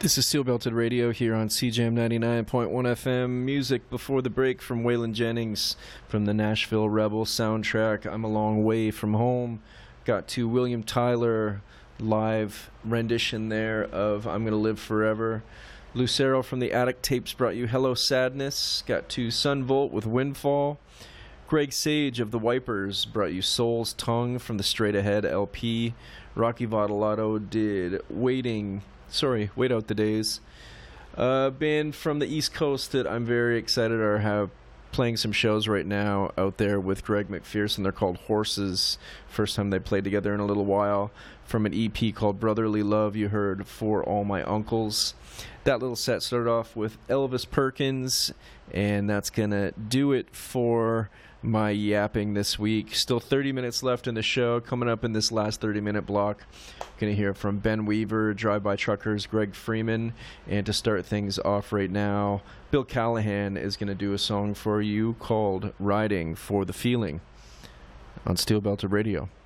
This is Steel Belted Radio here on CJM 99.1 FM. Music before the break from Waylon Jennings from the Nashville Rebel soundtrack, I'm a Long Way From Home. Got to William Tyler live rendition there of I'm Gonna Live Forever. Lucero from the Attic Tapes brought you Hello Sadness. Got to Sun Volt with Windfall. Greg Sage of the Wipers brought you Soul's Tongue from the Straight Ahead LP. Rocky Vadalato did Wait Out the Days. Band from the East Coast that I'm very excited are playing some shows right now out there with Greg McPherson. They're called Horses. First time they played together in a little while. From an EP called Brotherly Love, you heard For All My Uncles. That little set started off with Elvis Perkins, and that's gonna do it for my yapping this week. Still 30 minutes left in the show. Coming up in this last 30-minute block, going to hear from Ben Weaver, Drive By Truckers, Greg Freeman, and to start things off right now, Bill Callahan is going to do a song for you called Riding for the Feeling on Steel Belted Radio.